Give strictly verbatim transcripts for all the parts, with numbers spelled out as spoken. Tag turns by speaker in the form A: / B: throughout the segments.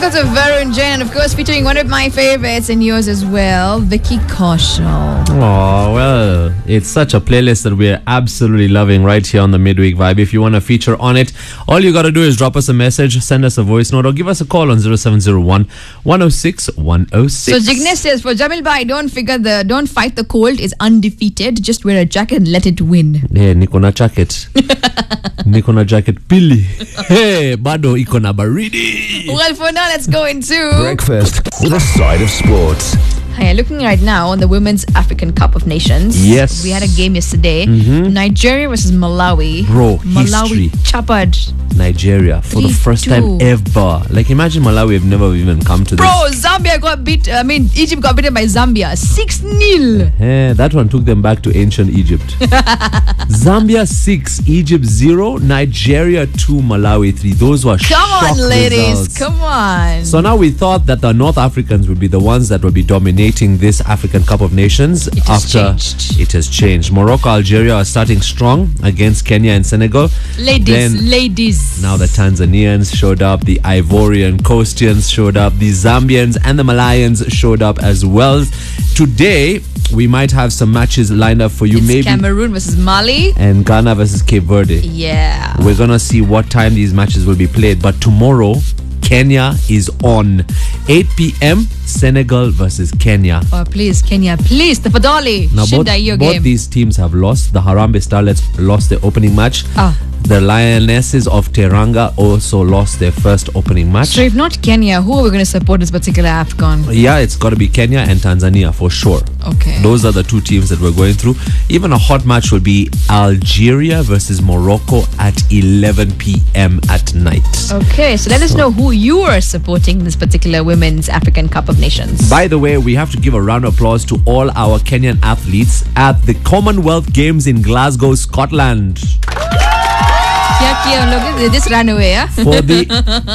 A: vocals of Varun Jain, and of course featuring one of my favorites and yours as well, Vicky Kaushal.
B: Oh, well, it's such a playlist that we're absolutely loving right here on the Midweek Vibe. If you want to feature on it, all you got to do is drop us a message, send us a voice note, or give us a call on zero seven zero one, one oh six, one oh six.
A: So Jignesh says, for Jamil Bhai, don't figure the, don't fight the cold, is undefeated. Just wear a jacket and let it win.
B: Hey, niko na jacket. Niko na jacket pili. Hey, bado iko na baridi.
A: Well, for now, let's go into
C: Breakfast with a side of sports.
A: Hi, looking right now on the Women's African Cup of Nations.
B: Yes.
A: We had a game yesterday.
B: Mm-hmm.
A: Nigeria versus Malawi.
B: Bro,
A: Malawi
B: history.
A: chapad.
B: Nigeria for the
A: three
B: first
A: two.
B: time ever. Like, imagine Malawi have never even come to
A: Bro,
B: this.
A: Zambia got beat. I mean, Egypt got beaten by Zambia. six nil.
B: Eh, that one took them back to ancient Egypt. Zambia six, Egypt zero, Nigeria two, Malawi three. Those were
A: Come on,
B: shock
A: ladies.
B: results.
A: Come on.
B: So now we thought that the North Africans would be the ones that would be dominating this African Cup of Nations.
A: It has
B: after
A: changed.
B: It has changed. Morocco, Algeria are starting strong against Kenya and Senegal.
A: Ladies,
B: Then
A: ladies.
B: now the Tanzanians showed up, the Ivorian Coastians showed up, the Zambians and the Malayans showed up as well. Today, we might have some matches lined up for you,
A: It's
B: maybe.
A: Cameroon versus Mali.
B: And Ghana versus Cape Verde.
A: Yeah.
B: We're gonna see what time these matches will be played. But tomorrow, Kenya is on. eight p.m. Senegal versus Kenya.
A: Oh, please, Kenya. Please, the Fadali.
B: Now both,
A: Shinda, your
B: both
A: game.
B: these teams have lost. The Harambee Starlets lost their opening match.
A: Ah.
B: The Lionesses of Teranga also lost their first opening match.
A: So if not Kenya, who are we going to support this particular AFCON?
B: Yeah, it's got to be Kenya and Tanzania for sure.
A: Okay.
B: Those are the two teams that we're going through. Even a hot match will be Algeria versus Morocco at eleven p.m. at night.
A: Okay, so let us know who you are supporting in this particular Women's African Cup of Nations.
B: By the way, we have to give a round of applause to all our Kenyan athletes at the Commonwealth Games in Glasgow, Scotland.
A: Kia, kia, look, they just ran away, yeah?
B: For the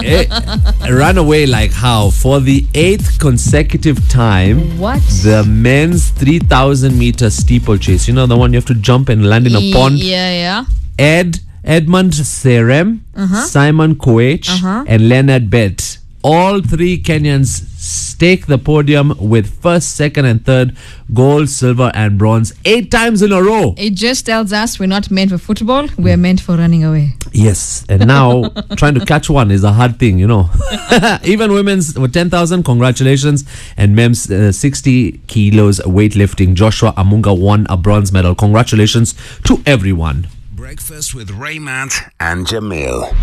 B: eh, ran away like how? For the eighth consecutive time,
A: What?
B: the men's three thousand meter steeplechase. You know the one you have to jump and land in a pond.
A: Yeah, yeah.
B: Ed Edmund Serem,
A: Uh-huh.
B: Simon Koech,
A: Uh-huh.
B: and Leonard Bett. All three Kenyans stake the podium with first, second, and third gold, silver, and bronze eight times in a row.
A: It just tells us we're not meant for football, we're meant for running away.
B: Yes, and now trying to catch one is a hard thing, you know. Even women's with ten thousand, congratulations. And men's uh, sixty kilos weightlifting, Joshua Amunga won a bronze medal. Congratulations to everyone.
C: Breakfast with Raymond and Jamil.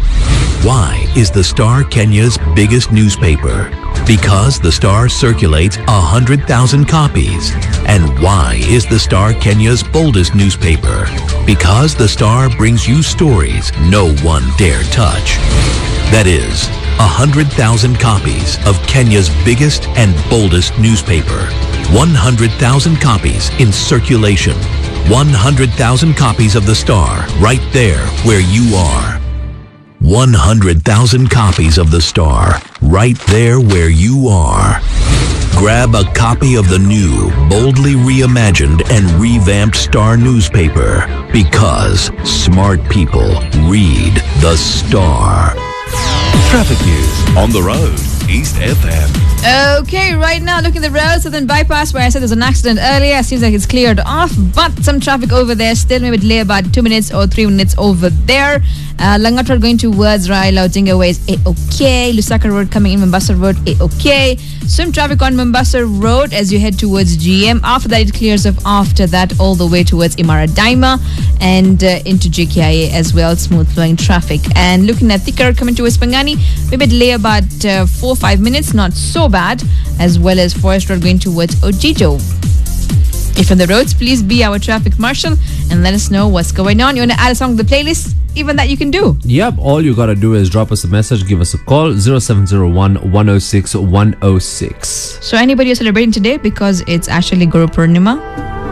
C: Why is the Star Kenya's biggest newspaper? Because the Star circulates one hundred thousand copies. And why is the Star Kenya's boldest newspaper? Because the Star brings you stories no one dare touch. That is, one hundred thousand copies of Kenya's biggest and boldest newspaper. one hundred thousand copies in circulation. one hundred thousand copies of the Star right there where you are. one hundred thousand copies of the Star right there where you are. Grab a copy of the new, boldly reimagined and revamped Star newspaper because smart people read the Star. Traffic news on the road. East F M.
A: Okay, right now, looking at the road, Southern Bypass, where I said there's an accident earlier. Seems like it's cleared off, but some traffic over there. Still maybe delay about two minutes or three minutes over there. Uh, Langat going towards Raila Odinga Way is A-okay. Lusaka Road coming in Mombasa Road, A-okay. Swim traffic on Mombasa Road as you head towards G M. After that, it clears off after that all the way towards Imara Daima and uh, into J K I A as well. Smooth flowing traffic. And looking at Thika Road coming towards Pangani, maybe delay about uh, four or five minutes. Not so bad. As well as Forest Road going towards Ojijo. If on the roads, please be our traffic marshal and let us know what's going on. You want to add a song to the playlist? Even that you can do.
B: Yep, all you gotta do is drop us a message, give us a call, zero seven zero one, one oh six, one oh six.
A: So anybody who's celebrating today because it's actually Guru Purnima?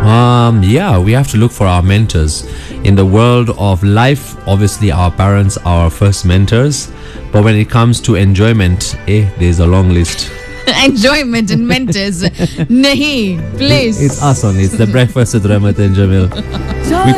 B: Um, yeah, we have to look for our mentors. In the world of life, obviously our parents are our first mentors. But when it comes to enjoyment, eh, there's a long list.
A: Enjoyment and mentors. Nahi, please.
B: It's us only. It's the breakfast with Ramat and Jamil. We